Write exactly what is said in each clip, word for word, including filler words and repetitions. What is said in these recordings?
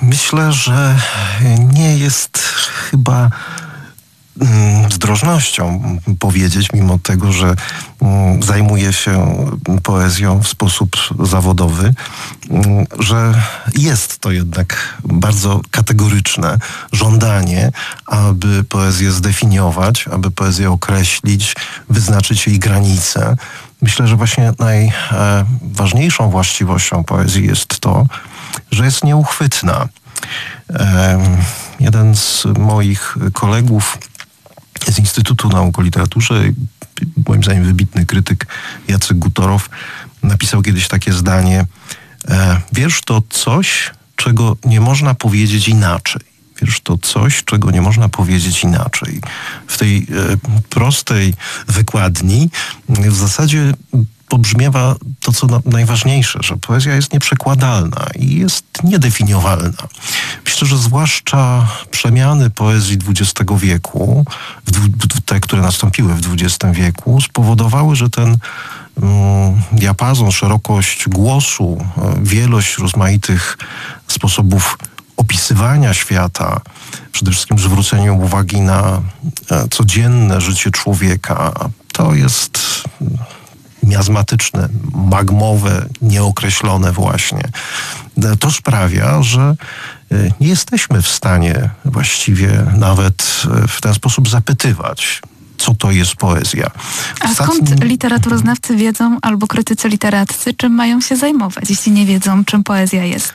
Myślę, że nie jest chyba zdrożnością powiedzieć, mimo tego, że zajmuję się poezją w sposób zawodowy, że jest to jednak bardzo kategoryczne żądanie, aby poezję zdefiniować, aby poezję określić, wyznaczyć jej granice. Myślę, że właśnie najważniejszą właściwością poezji jest to, że jest nieuchwytna. Jeden z moich kolegów z Instytutu Nauk o Literaturze, moim zdaniem wybitny krytyk Jacek Gutorow, napisał kiedyś takie zdanie: wiersz to coś, czego nie można powiedzieć inaczej. Wiersz to coś, czego nie można powiedzieć inaczej. W tej e, prostej wykładni w zasadzie pobrzmiewa to, co na, najważniejsze, że poezja jest nieprzekładalna i jest niedefiniowalna. Myślę, że zwłaszcza przemiany poezji dwudziestego wieku, w, te, które nastąpiły w dwudziestym wieku, spowodowały, że ten um, diapazon, szerokość głosu, wielość rozmaitych sposobów opisywania świata, przede wszystkim zwrócenie uwagi na e, codzienne życie człowieka, to jest miazmatyczne, magmowe, nieokreślone właśnie. To sprawia, że nie jesteśmy w stanie właściwie nawet w ten sposób zapytywać, co to jest poezja. A skąd Ostatni... literaturoznawcy wiedzą, albo krytycy literaccy, czym mają się zajmować, jeśli nie wiedzą, czym poezja jest?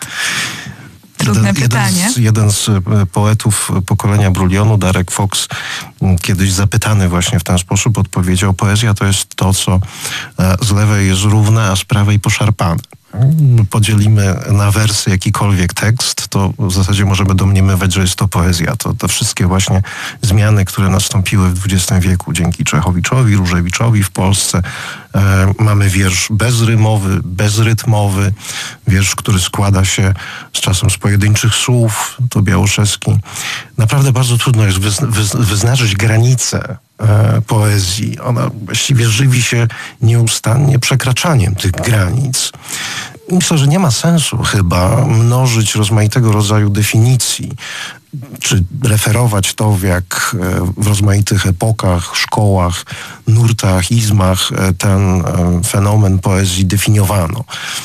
Trudne jeden, pytanie. Jeden z, jeden z poetów pokolenia Brulionu, Derek Fox, kiedyś zapytany właśnie w ten sposób odpowiedział: poezja to jest to, co z lewej jest równe, a z prawej poszarpane. Podzielimy na wersy jakikolwiek tekst, to w zasadzie możemy domniemywać, że jest to poezja. To te wszystkie właśnie zmiany, które nastąpiły w dwudziestym wieku dzięki Czechowiczowi, Różewiczowi w Polsce. E, mamy wiersz bezrymowy, bezrytmowy, wiersz, który składa się z czasem z pojedynczych słów, to Białoszewski. Naprawdę bardzo trudno jest wyzna- wyz- wyznaczyć granice e, poezji. Ona właściwie żywi się nieustannie przekraczaniem tych granic. Myślę, że nie ma sensu chyba mnożyć rozmaitego rodzaju definicji, czy referować to, w jak w rozmaitych epokach, szkołach, nurtach, izmach ten fenomen poezji definiowano.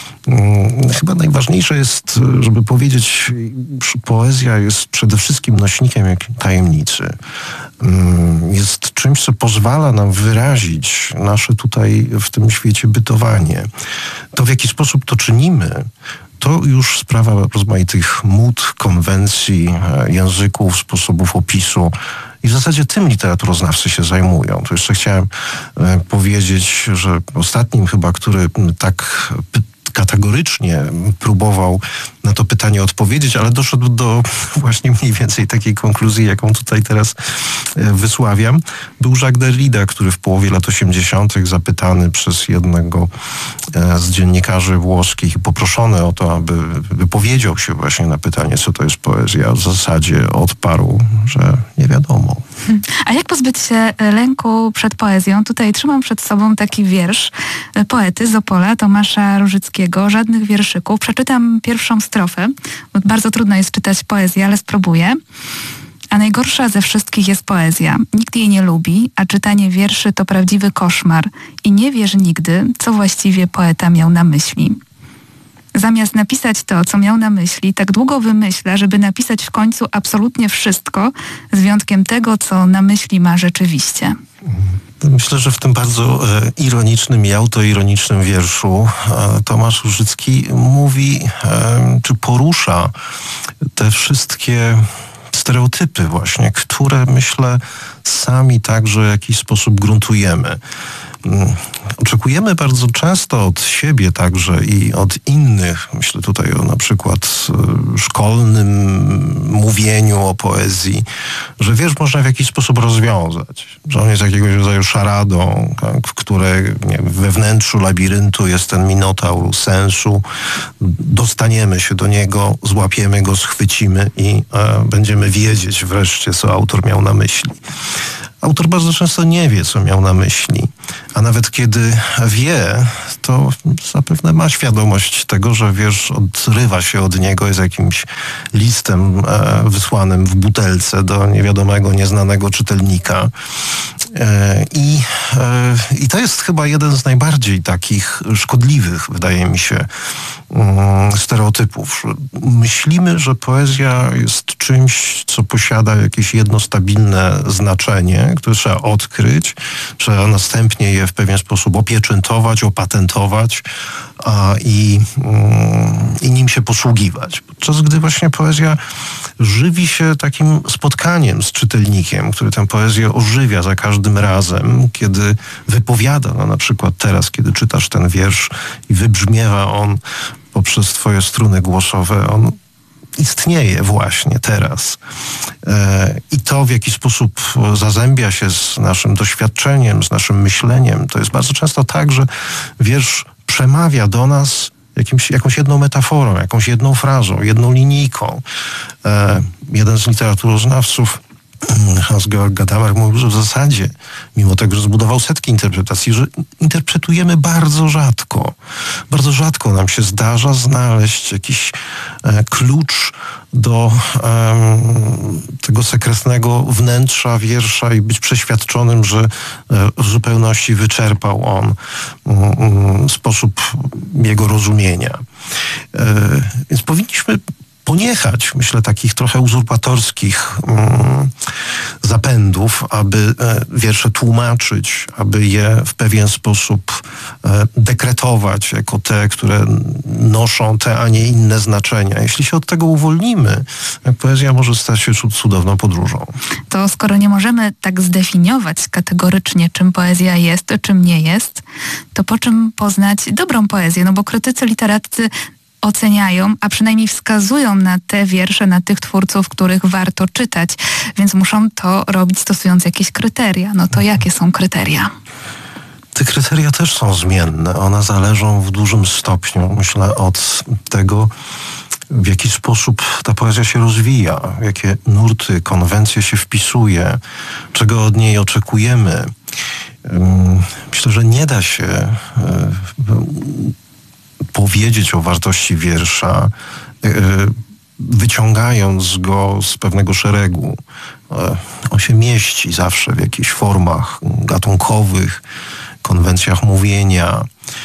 Chyba najważniejsze jest, żeby powiedzieć, że poezja jest przede wszystkim nośnikiem tajemnicy. Jest czymś, co pozwala nam wyrazić nasze tutaj w tym świecie bytowanie. To, w jaki sposób to czynimy, to już sprawa rozmaitych mód, konwencji, języków, sposobów opisu. I w zasadzie tym literaturoznawcy się zajmują. Tu jeszcze chciałem powiedzieć, że ostatnim chyba, który tak kategorycznie próbował na to pytanie odpowiedzieć, ale doszedł do właśnie mniej więcej takiej konkluzji, jaką tutaj teraz wysławiam. Był Jacques Derrida, który w połowie lat osiemdziesiątych zapytany przez jednego z dziennikarzy włoskich i poproszony o to, aby wypowiedział się właśnie na pytanie, co to jest poezja, w zasadzie odparł, że nie wiadomo. A jak pozbyć się lęku przed poezją? Tutaj trzymam przed sobą taki wiersz poety z Opola, Tomasza Różyckiego, Żadnych wierszyków. Przeczytam pierwszą strofę, bo bardzo trudno jest czytać poezję, ale spróbuję. A najgorsza ze wszystkich jest poezja. Nikt jej nie lubi, a czytanie wierszy to prawdziwy koszmar. I nie wiesz nigdy, co właściwie poeta miał na myśli. Zamiast napisać to, co miał na myśli, tak długo wymyśla, żeby napisać w końcu absolutnie wszystko, z wyjątkiem tego, co na myśli ma rzeczywiście. Myślę, że w tym bardzo e, ironicznym i autoironicznym wierszu e, Tomasz Różycki mówi, e, czy porusza te wszystkie stereotypy właśnie, które, myślę, sami także w jakiś sposób gruntujemy. Oczekujemy bardzo często od siebie także i od innych, myślę tutaj o na przykład szkolnym mówieniu o poezji, że wiersz można w jakiś sposób rozwiązać, że on jest jakiegoś rodzaju szaradą, tak, w której nie, we wnętrzu labiryntu jest ten minotaur sensu, dostaniemy się do niego, złapiemy go, schwycimy i e, będziemy wiedzieć wreszcie, co autor miał na myśli. autor bardzo często nie wie, co miał na myśli. A nawet kiedy wie, to zapewne ma świadomość tego, że wiersz odrywa się od niego, jest jakimś listem e, wysłanym w butelce do niewiadomego, nieznanego czytelnika. E, i, e, I to jest chyba jeden z najbardziej takich szkodliwych, wydaje mi się, um, stereotypów. Myślimy, że poezja jest czymś, co posiada jakieś jedno stabilne znaczenie, które trzeba odkryć, trzeba następnie je w pewien sposób opieczętować, opatentować a, i, mm, i nim się posługiwać. Podczas gdy właśnie poezja żywi się takim spotkaniem z czytelnikiem, który tę poezję ożywia za każdym razem, kiedy wypowiada, no na przykład teraz, kiedy czytasz ten wiersz i wybrzmiewa on poprzez twoje struny głosowe, on istnieje właśnie teraz. I to, w jaki sposób zazębia się z naszym doświadczeniem, z naszym myśleniem, to jest bardzo często tak, że wiersz przemawia do nas jakimś, jakąś jedną metaforą, jakąś jedną frazą, jedną linijką. Jeden z literaturoznawców, Hans-Georg Gadamer, mówił, że w zasadzie, mimo tego, że zbudował setki interpretacji, że interpretujemy bardzo rzadko. Bardzo rzadko nam się zdarza znaleźć jakiś e, klucz do e, tego sekretnego wnętrza wiersza i być przeświadczonym, że e, w zupełności wyczerpał on e, sposób jego rozumienia. E, więc powinniśmy poniechać, myślę, takich trochę uzurpatorskich um, zapędów, aby e, wiersze tłumaczyć, aby je w pewien sposób e, dekretować jako te, które noszą te, a nie inne znaczenia. Jeśli się od tego uwolnimy, poezja może stać się cudowną podróżą. To skoro nie możemy tak zdefiniować kategorycznie, czym poezja jest, czym nie jest, to po czym poznać dobrą poezję? No bo krytycy literaccy oceniają, a przynajmniej wskazują na te wiersze, na tych twórców, których warto czytać, więc muszą to robić stosując jakieś kryteria. No to jakie są kryteria? Te kryteria też są zmienne. One zależą w dużym stopniu, myślę, od tego, w jaki sposób ta poezja się rozwija, w jakie nurty, konwencje się wpisuje, czego od niej oczekujemy. Myślę, że nie da się powiedzieć o wartości wiersza, wyciągając go z pewnego szeregu. On się mieści zawsze w jakichś formach gatunkowych, konwencjach mówienia.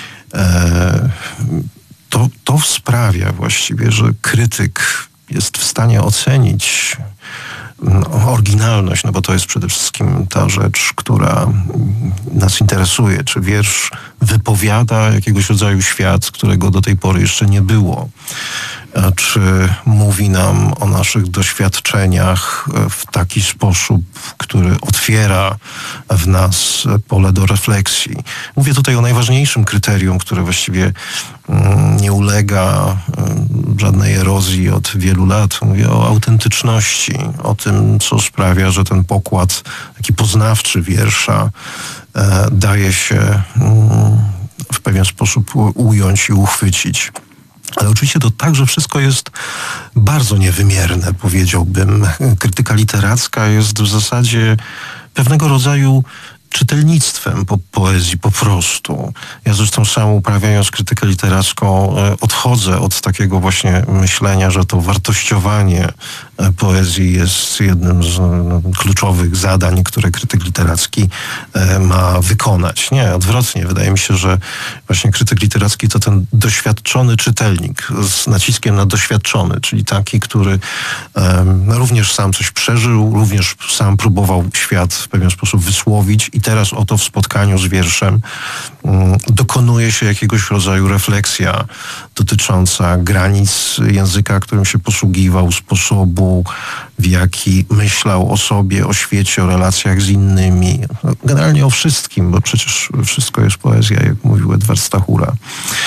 To, to sprawia właściwie, że krytyk jest w stanie ocenić oryginalność, no bo to jest przede wszystkim ta rzecz, która nas interesuje. Czy wiersz wypowiada jakiegoś rodzaju świat, którego do tej pory jeszcze nie było? Czy mówi nam o naszych doświadczeniach w taki sposób, który otwiera w nas pole do refleksji? Mówię tutaj o najważniejszym kryterium, które właściwie nie ulega żadnej erozji od wielu lat. Mówię o autentyczności, o tym, co sprawia, że ten pokład taki poznawczy wiersza daje się w pewien sposób ująć i uchwycić. Ale oczywiście to także wszystko jest bardzo niewymierne, powiedziałbym. Krytyka literacka jest w zasadzie pewnego rodzaju czytelnictwem po poezji po prostu. Ja zresztą sam, uprawiając krytykę literacką, odchodzę od takiego właśnie myślenia, że to wartościowanie poezji jest jednym z kluczowych zadań, które krytyk literacki ma wykonać. Nie, odwrotnie. Wydaje mi się, że właśnie krytyk literacki to ten doświadczony czytelnik z naciskiem na doświadczony, czyli taki, który um, również sam coś przeżył, również sam próbował świat w pewien sposób wysłowić i teraz oto w spotkaniu z wierszem um, dokonuje się jakiegoś rodzaju refleksja dotycząca granic języka, którym się posługiwał, sposobu, w jaki myślał o sobie, o świecie, o relacjach z innymi. Generalnie o wszystkim, bo przecież wszystko jest poezja, jak mówił Edward Stachura.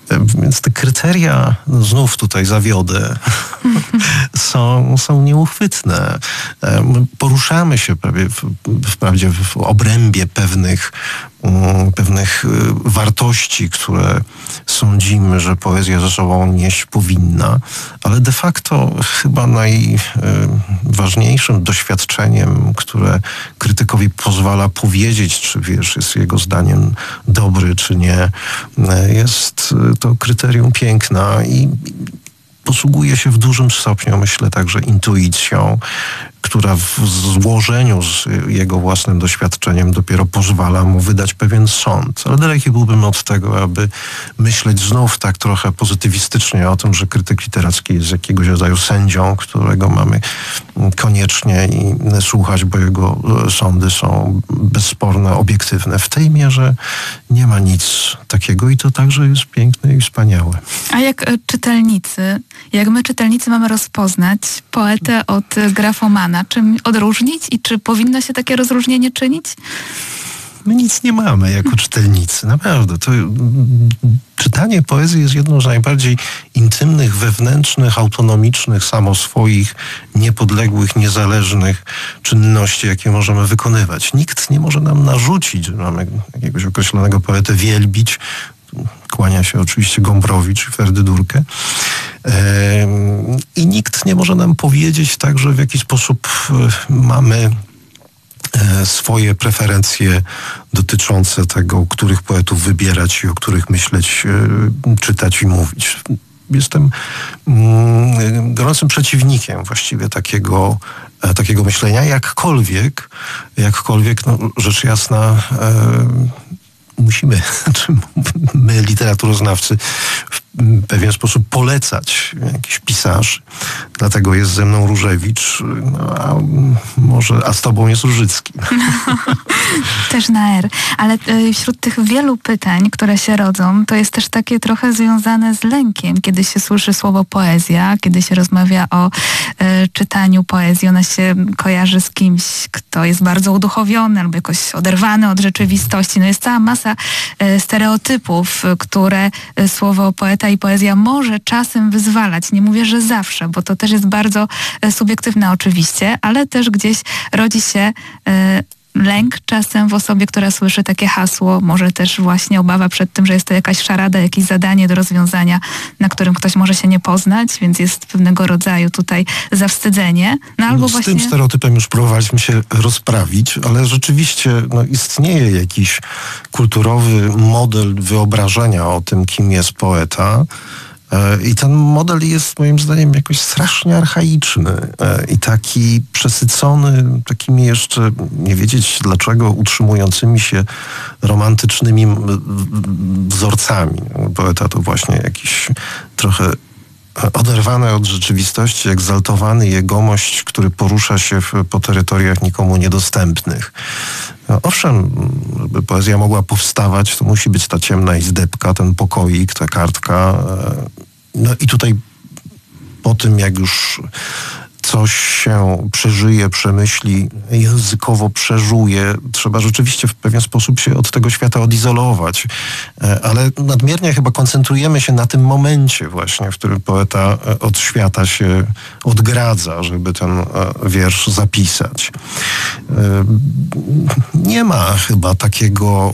Więc te kryteria, no znów tutaj zawiodę, są, są nieuchwytne. My poruszamy się prawie w, wprawdzie w obrębie pewnych, um, pewnych wartości, które sądzimy, że poezja ze sobą nieść powinna, ale de facto chyba najważniejszym doświadczeniem, które krytykowi pozwala powiedzieć, czy wiersz jest jego zdaniem dobry, czy nie, jest to kryterium piękna i posługuje się w dużym stopniu, myślę, także intuicją, która w złożeniu z jego własnym doświadczeniem dopiero pozwala mu wydać pewien sąd. Ale daleki byłbym od tego, aby myśleć znów tak trochę pozytywistycznie o tym, że krytyk literacki jest jakiegoś rodzaju sędzią, którego mamy koniecznie i słuchać, bo jego sądy są bezsporne, obiektywne. W tej mierze nie ma nic takiego i to także jest piękne i wspaniałe. A jak czytelnicy, jak my czytelnicy mamy rozpoznać poetę od grafomana? Czym odróżnić i czy powinno się takie rozróżnienie czynić? My nic nie mamy jako czytelnicy, naprawdę. To, czytanie poezji jest jedną z najbardziej intymnych, wewnętrznych, autonomicznych, samo swoich, niepodległych, niezależnych czynności, jakie możemy wykonywać. Nikt nie może nam narzucić, że mamy jakiegoś określonego poetę wielbić. Kłania się oczywiście Gombrowicz i Ferdydurkę. I nikt nie może nam powiedzieć także, w jaki sposób mamy swoje preferencje dotyczące tego, których poetów wybierać i o których myśleć, czytać i mówić. Jestem gorącym przeciwnikiem właściwie takiego, takiego myślenia, jakkolwiek, jakkolwiek no, rzecz jasna, musimy, czy my, literaturoznawcy, w pewien sposób polecać jakiś pisarz. Dlatego jest ze mną Różewicz, no, a może, a z tobą jest Różycki. Też na R. Ale y, wśród tych wielu pytań, które się rodzą, to jest też takie trochę związane z lękiem, kiedy się słyszy słowo poezja, kiedy się rozmawia o y, czytaniu poezji. Ona się kojarzy z kimś, kto jest bardzo uduchowiony albo jakoś oderwany od rzeczywistości. No jest cała masa y, stereotypów, które y, słowo poeta i poezja może czasem wyzwalać. Nie mówię, że zawsze, bo to też jest bardzo y, subiektywne oczywiście, ale też gdzieś rodzi się y, lęk czasem w osobie, która słyszy takie hasło, może też właśnie obawa przed tym, że jest to jakaś szarada, jakieś zadanie do rozwiązania, na którym ktoś może się nie poznać, więc jest pewnego rodzaju tutaj zawstydzenie. No, albo no, z właśnie... tym stereotypem już próbowaliśmy się rozprawić, ale rzeczywiście no, istnieje jakiś kulturowy model wyobrażenia o tym, kim jest poeta. I ten model jest moim zdaniem jakoś strasznie archaiczny i taki przesycony takimi jeszcze, nie wiedzieć dlaczego, utrzymującymi się romantycznymi wzorcami. Poeta to właśnie jakiś trochę oderwany od rzeczywistości, egzaltowany jegomość, który porusza się w, po terytoriach nikomu niedostępnych. No, owszem, żeby poezja mogła powstawać, to musi być ta ciemna izdebka, ten pokoik, ta kartka. No i tutaj po tym, jak już coś się przeżyje, przemyśli, językowo przeżuje, trzeba rzeczywiście w pewien sposób się od tego świata odizolować. Ale nadmiernie chyba koncentrujemy się na tym momencie właśnie, w którym poeta od świata się odgradza, żeby ten wiersz zapisać. Nie ma chyba takiego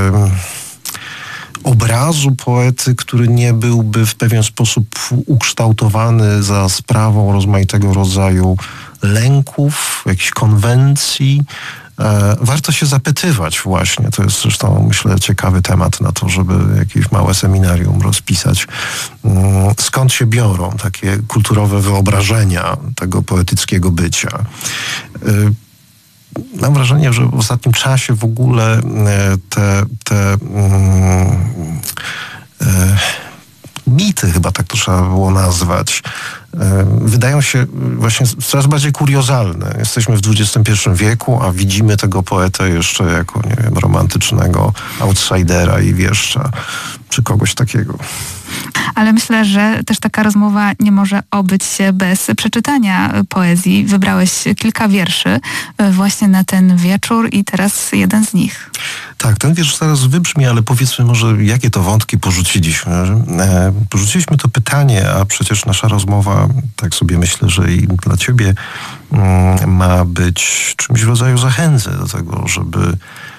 obrazu poety, który nie byłby w pewien sposób ukształtowany za sprawą rozmaitego rodzaju lęków, jakichś konwencji. E, warto się zapytywać właśnie. To jest zresztą, myślę, ciekawy temat na to, żeby jakieś małe seminarium rozpisać. Mm, skąd się biorą takie kulturowe wyobrażenia tego poetyckiego bycia? E, Mam wrażenie, że w ostatnim czasie w ogóle te, te mm, e, mity, chyba tak to trzeba było nazwać, e, wydają się właśnie coraz bardziej kuriozalne. Jesteśmy w dwudziestym pierwszym wieku, a widzimy tego poetę jeszcze jako, nie wiem, romantycznego outsidera i wieszcza, czy kogoś takiego. Ale myślę, że też taka rozmowa nie może obyć się bez przeczytania poezji. Wybrałeś kilka wierszy właśnie na ten wieczór i teraz jeden z nich. Tak, ten wiersz zaraz wybrzmi, ale powiedzmy może, jakie to wątki porzuciliśmy. E, porzuciliśmy to pytanie, a przecież nasza rozmowa, tak sobie myślę, że i dla ciebie mm, ma być czymś w rodzaju zachęty do tego, żeby mm,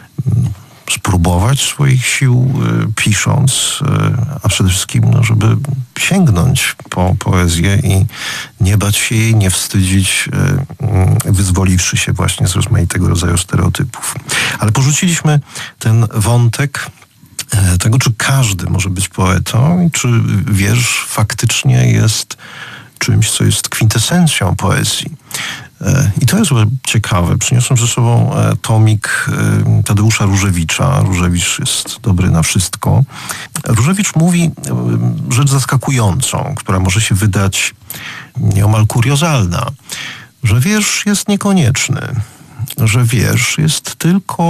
spróbować swoich sił y, pisząc, y, a przede wszystkim, no, żeby sięgnąć po poezję i nie bać się jej, nie wstydzić, y, y, wyzwoliwszy się właśnie z rozmaitego rodzaju stereotypów. Ale porzuciliśmy ten wątek y, tego, czy każdy może być poetą i czy wiersz faktycznie jest czymś, co jest kwintesencją poezji. I to jest ciekawe. Przyniosłem ze sobą tomik Tadeusza Różewicza. Różewicz jest dobry na wszystko. Różewicz mówi rzecz zaskakującą, która może się wydać nieomal kuriozalna, że wiersz jest niekonieczny, że wiersz jest tylko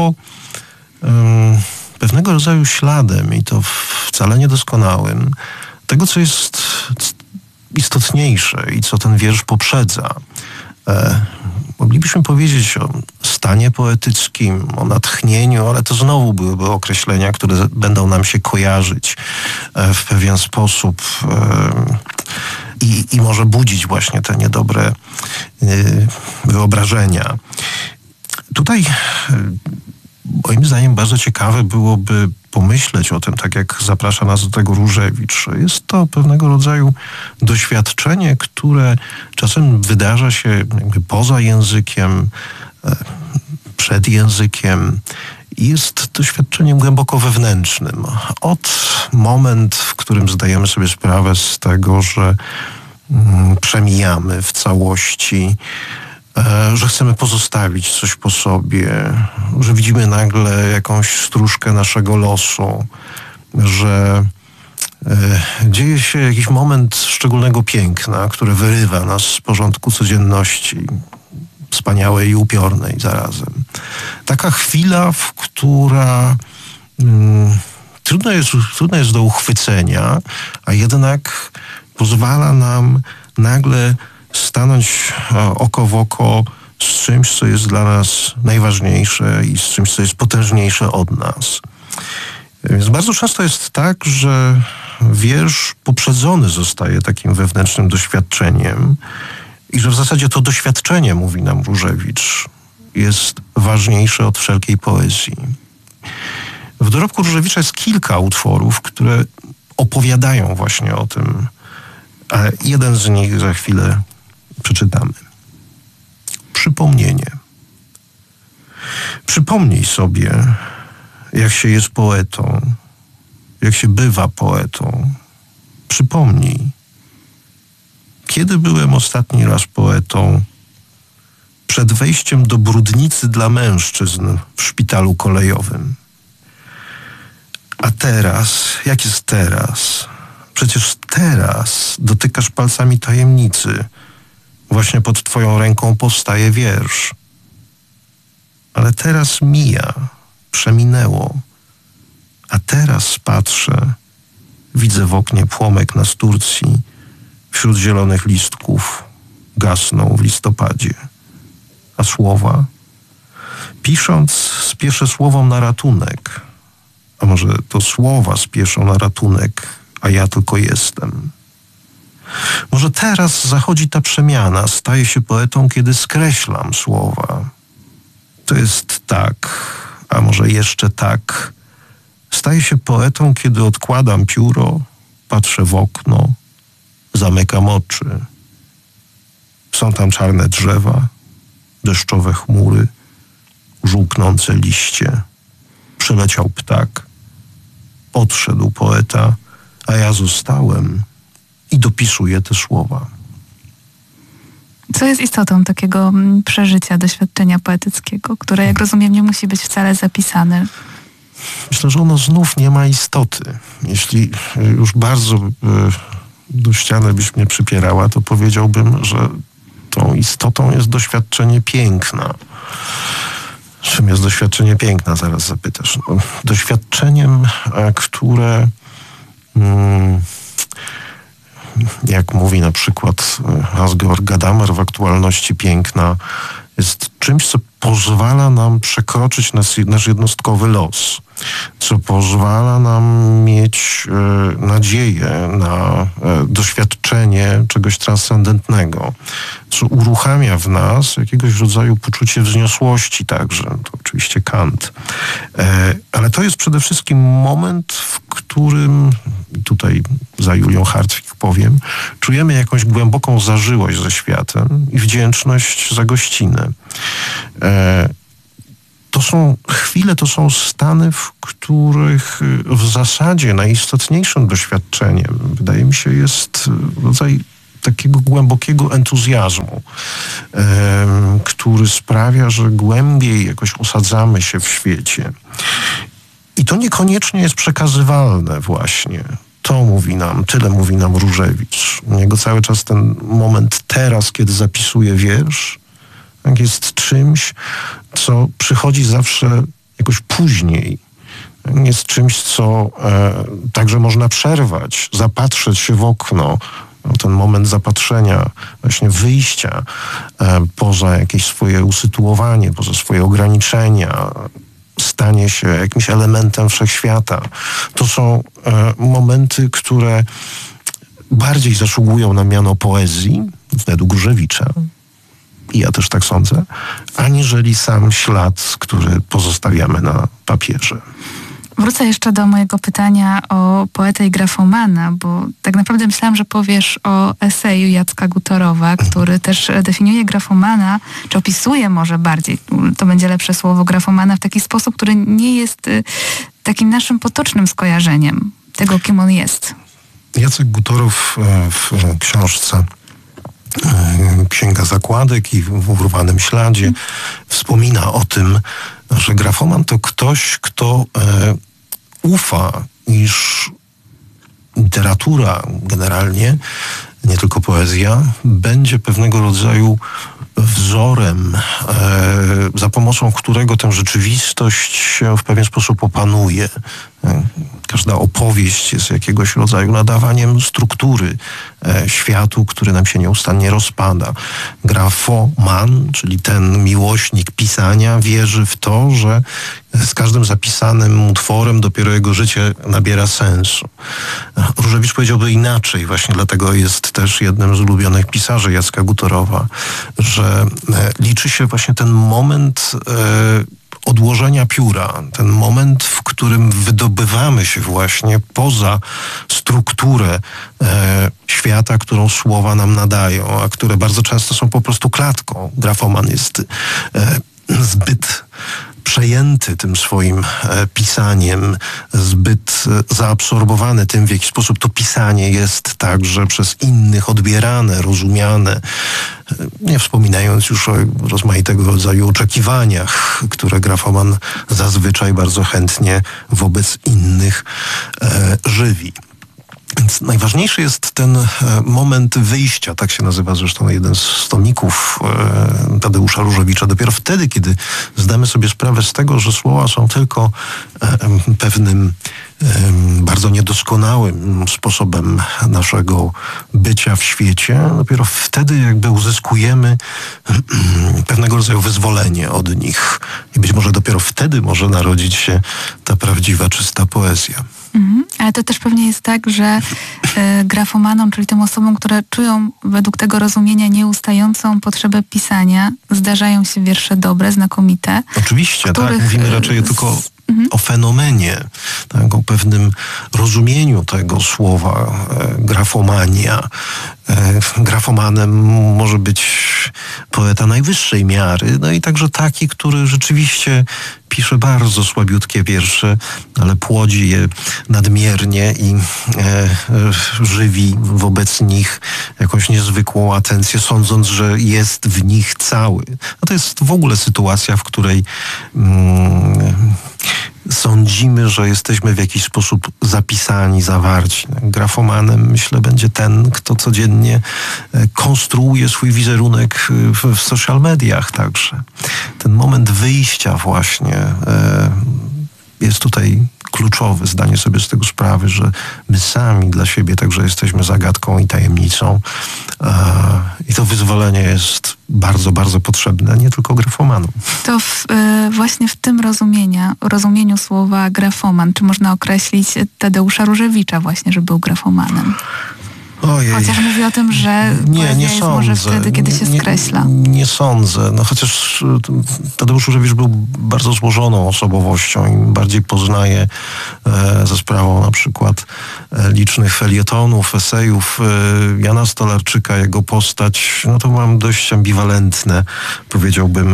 um, pewnego rodzaju śladem i to wcale niedoskonałym tego, co jest istotniejsze i co ten wiersz poprzedza. E, moglibyśmy powiedzieć o stanie poetyckim, o natchnieniu, ale to znowu byłyby określenia, które będą nam się kojarzyć e, w pewien sposób e, i, i może budzić właśnie te niedobre e, wyobrażenia. Tutaj e, moim zdaniem bardzo ciekawe byłoby pomyśleć o tym, tak jak zaprasza nas do tego Różewicz. Jest to pewnego rodzaju doświadczenie, które czasem wydarza się jakby poza językiem, przed językiem i jest doświadczeniem głęboko wewnętrznym. Od moment, w którym zdajemy sobie sprawę z tego, że mm, przemijamy w całości, że chcemy pozostawić coś po sobie, że widzimy nagle jakąś stróżkę naszego losu, że e, dzieje się jakiś moment szczególnego piękna, które wyrywa nas z porządku codzienności, wspaniałej i upiornej zarazem. Taka chwila, w która mm, trudno jest, trudno jest do uchwycenia, a jednak pozwala nam nagle stanąć oko w oko z czymś, co jest dla nas najważniejsze i z czymś, co jest potężniejsze od nas. Więc bardzo często jest tak, że wiersz poprzedzony zostaje takim wewnętrznym doświadczeniem i że w zasadzie to doświadczenie, mówi nam Różewicz, jest ważniejsze od wszelkiej poezji. W dorobku Różewicza jest kilka utworów, które opowiadają właśnie o tym, a jeden z nich za chwilę przeczytamy. Przypomnienie. Przypomnij sobie, jak się jest poetą, jak się bywa poetą. Przypomnij, kiedy byłem ostatni raz poetą przed wejściem do brudnicy dla mężczyzn w szpitalu kolejowym. A teraz, jak jest teraz? Przecież teraz dotykasz palcami tajemnicy. Właśnie pod twoją ręką powstaje wiersz. Ale teraz mija, przeminęło. A teraz patrzę, widzę w oknie płomek na Turcji, wśród zielonych listków gasną w listopadzie. A słowa? Pisząc, spieszę słowom na ratunek. A może to słowa spieszą na ratunek, a ja tylko jestem. Może teraz zachodzi ta przemiana, staję się poetą, kiedy skreślam słowa. To jest tak, a może jeszcze tak. Staję się poetą, kiedy odkładam pióro, patrzę w okno, zamykam oczy. Są tam czarne drzewa, deszczowe chmury, żółknące liście. Przeleciał ptak, odszedł poeta, a ja zostałem i dopisuję te słowa. Co jest istotą takiego przeżycia, doświadczenia poetyckiego, które, jak rozumiem, nie musi być wcale zapisane? Myślę, że ono znów nie ma istoty. Jeśli już bardzo do ściany byś mnie przypierała, to powiedziałbym, że tą istotą jest doświadczenie piękna. Czym jest doświadczenie piękna, zaraz zapytasz. No, doświadczeniem, które mm, jak mówi na przykład Hans-Georg Gadamer w Aktualności piękna, jest czymś, co pozwala nam przekroczyć nasz, nasz jednostkowy los, co pozwala nam mieć e, nadzieję na e, doświadczenie czegoś transcendentnego, co uruchamia w nas jakiegoś rodzaju poczucie wzniosłości także, to oczywiście Kant. E, ale to jest przede wszystkim moment, w którym, tutaj za Julią Hartwig powiem, czujemy jakąś głęboką zażyłość ze światem i wdzięczność za gościnę. E, To są chwile, to są stany, w których w zasadzie najistotniejszym doświadczeniem, wydaje mi się, jest rodzaj takiego głębokiego entuzjazmu, e, który sprawia, że głębiej jakoś osadzamy się w świecie. I to niekoniecznie jest przekazywalne właśnie. To mówi nam, tyle mówi nam Różewicz. U niego cały czas ten moment teraz, kiedy zapisuje wiersz, jest czymś, co przychodzi zawsze jakoś później. Jest czymś, co e, także można przerwać, zapatrzeć się w okno. Ten moment zapatrzenia, właśnie wyjścia e, poza jakieś swoje usytuowanie, poza swoje ograniczenia, stanie się jakimś elementem wszechświata. To są e, momenty, które bardziej zasługują na miano poezji, według Różewicza, i ja też tak sądzę, aniżeli sam ślad, który pozostawiamy na papierze. Wrócę jeszcze do mojego pytania o poetę i grafomana, bo tak naprawdę myślałam, że powiesz o eseju Jacka Gutorowa, który też definiuje grafomana, czy opisuje może bardziej, to będzie lepsze słowo, grafomana w taki sposób, który nie jest takim naszym potocznym skojarzeniem tego, kim on jest. Jacek Gutorow w książce Księga Zakładek i w Urwanym Śladzie wspomina o tym, że grafoman to ktoś, kto e, ufa, iż literatura generalnie, nie tylko poezja, będzie pewnego rodzaju wzorem, e, za pomocą którego tę rzeczywistość się w pewien sposób opanuje. E, każda opowieść jest jakiegoś rodzaju nadawaniem struktury e, światu, który nam się nieustannie rozpada. Grafoman, czyli ten miłośnik pisania, wierzy w to, że z każdym zapisanym utworem dopiero jego życie nabiera sensu. Różewicz powiedziałby inaczej, właśnie dlatego jest też jednym z ulubionych pisarzy Jacka Gutorowa, że liczy się właśnie ten moment e, odłożenia pióra, ten moment, w którym wydobywamy się właśnie poza strukturę e, świata, którą słowa nam nadają, a które bardzo często są po prostu klatką. Grafoman jest e, zbyt przejęty tym swoim e, pisaniem, zbyt e, zaabsorbowany tym, w jaki sposób to pisanie jest także przez innych odbierane, rozumiane, e, nie wspominając już o rozmaitego rodzaju oczekiwaniach, które grafoman zazwyczaj bardzo chętnie wobec innych e, żywi. Więc najważniejszy jest ten e, moment wyjścia, tak się nazywa zresztą jeden z tomików e, Tadeusza Różewicza. Dopiero wtedy, kiedy zdamy sobie sprawę z tego, że słowa są tylko e, pewnym e, bardzo niedoskonałym sposobem naszego bycia w świecie, dopiero wtedy jakby uzyskujemy pewnego rodzaju wyzwolenie od nich. I być może dopiero wtedy może narodzić się ta prawdziwa, czysta poezja. Mhm, ale to też pewnie jest tak, że y, grafomanom, czyli tym osobom, które czują według tego rozumienia nieustającą potrzebę pisania, zdarzają się wiersze dobre, znakomite. Oczywiście, których, tak. Mówimy raczej tylko z, mhm. o fenomenie, tak, o pewnym rozumieniu tego słowa e, grafomania. E, grafomanem może być poeta najwyższej miary, no i także taki, który rzeczywiście pisze bardzo słabiutkie wiersze, ale płodzi je nadmiernie i e, e, żywi wobec nich jakąś niezwykłą atencję, sądząc, że jest w nich cały. A to jest w ogóle sytuacja, w której mm, sądzimy, że jesteśmy w jakiś sposób zapisani, zawarci. Grafomanem, myślę, będzie ten, kto codziennie konstruuje swój wizerunek w, w social mediach także. Ten moment wyjścia właśnie, e, jest tutaj kluczowy, zdanie sobie z tego sprawy, że my sami dla siebie także jesteśmy zagadką i tajemnicą. I to wyzwolenie jest bardzo, bardzo potrzebne, nie tylko grafomanom. To w, y, właśnie w tym rozumienia, rozumieniu słowa grafoman, czy można określić Tadeusza Różewicza właśnie, że był grafomanem? Ojej. Chociaż mówi o tym, że nie, poezja nie jest sądzę. może wtedy, kiedy się nie, skreśla. Nie, nie sądzę. No chociaż Tadeusz Różewicz był bardzo złożoną osobowością. Im bardziej poznaję e, ze sprawą na przykład e, licznych felietonów, esejów e, Jana Stolarczyka, jego postać, no to mam dość ambiwalentne, powiedziałbym,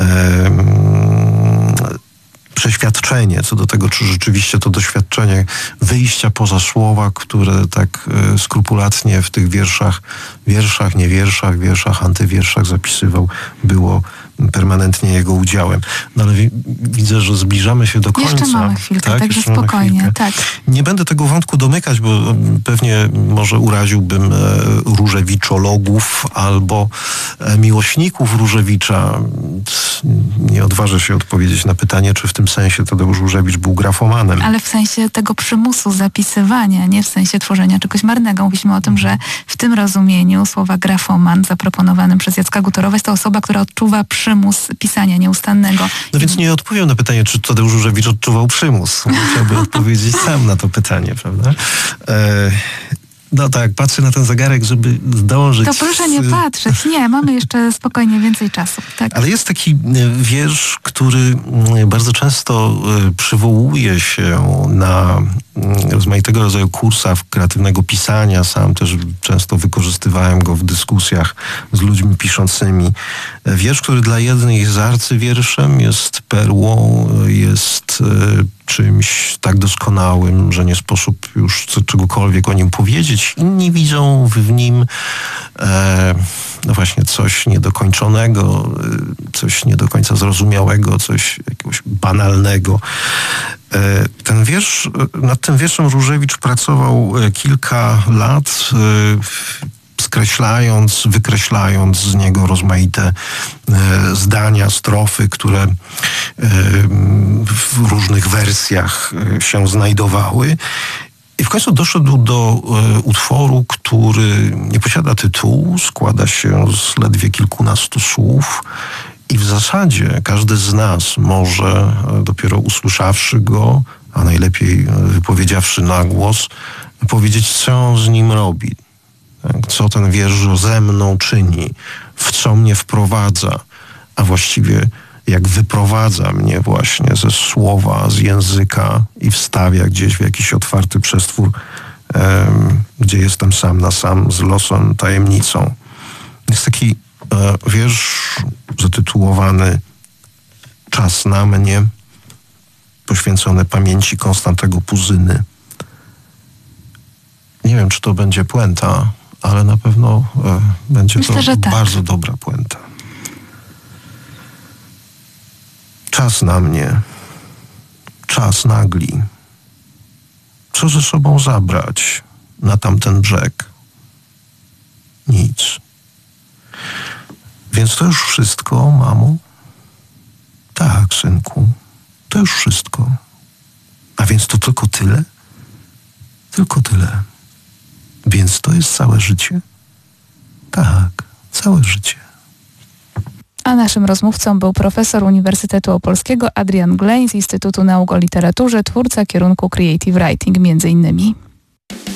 e, przeświadczenie co do tego, czy rzeczywiście to doświadczenie wyjścia poza słowa, które tak e, skrupulatnie w tych wierszach, wierszach, nie wierszach, wierszach, antywierszach zapisywał, było permanentnie jego udziałem. No ale wi- widzę, że zbliżamy się do końca. Jeszcze mamy chwilkę, tak? także Jeszcze mamy spokojnie. chwilkę. Tak. Nie będę tego wątku domykać, bo pewnie może uraziłbym e, różewiczologów albo e, miłośników Różewicza. Nie odważę się odpowiedzieć na pytanie, czy w tym sensie Tadeusz Różewicz był grafomanem. Ale w sensie tego przymusu zapisywania, nie w sensie tworzenia czegoś marnego. Mówiliśmy o tym, że w tym rozumieniu słowa grafoman zaproponowanym przez Jacka Gutorowa jest to osoba, która odczuwa przymus pisania nieustannego. No więc nie odpowiem na pytanie, czy Tadeusz Różewicz odczuwał przymus. Musiałby odpowiedzieć sam na to pytanie, prawda? E, no tak, patrzę na ten zegarek, żeby zdążyć. To proszę nie patrzeć. Nie, mamy jeszcze spokojnie więcej czasu. Tak. Ale jest taki wiersz, który bardzo często przywołuje się na rozmaitego rodzaju kursach kreatywnego pisania. Sam też często wykorzystywałem go w dyskusjach z ludźmi piszącymi. Wiersz, który dla jednych jest arcywierszem, jest perłą, jest czymś tak doskonałym, że nie sposób już czegokolwiek o nim powiedzieć. Inni widzą w nim e, no właśnie coś niedokończonego, coś nie do końca zrozumiałego, coś jakiegoś banalnego. E, ten wiersz, nad tym wierszem Różewicz pracował kilka lat, e, skreślając, wykreślając z niego rozmaite e, zdania, strofy, które e, w różnych wersjach e, się znajdowały. I w końcu doszedł do e, utworu, który nie posiada tytułu, składa się z ledwie kilkunastu słów i w zasadzie każdy z nas może, e, dopiero usłyszawszy go, a najlepiej wypowiedziawszy na głos, powiedzieć, co on z nim robi. Co ten wiersz ze mną czyni, w co mnie wprowadza, a właściwie jak wyprowadza mnie właśnie ze słowa, z języka i wstawia gdzieś w jakiś otwarty przestwór, em, gdzie jestem sam na sam z losem, tajemnicą. Jest taki e, wiersz zatytułowany Czas na mnie, poświęcony pamięci Konstantego Puzyny. Nie wiem, czy to będzie puenta, ale na pewno e, będzie Myślę, to że tak. bardzo dobra puenta. Czas na mnie, czas nagli. Co ze sobą zabrać na tamten brzeg? Nic. Więc to już wszystko, mamo? Tak, synku, to już wszystko. A więc to tylko tyle? Tylko tyle. Więc to jest całe życie? Tak, całe życie. A naszym rozmówcą był profesor Uniwersytetu Opolskiego Adrian Gleń z Instytutu Nauk o Literaturze, twórca kierunku Creative Writing między innymi.